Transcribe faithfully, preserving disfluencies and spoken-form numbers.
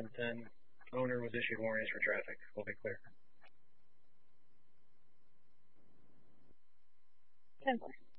seven ten, owner was issued warnings for traffic, we'll be clear. ten four.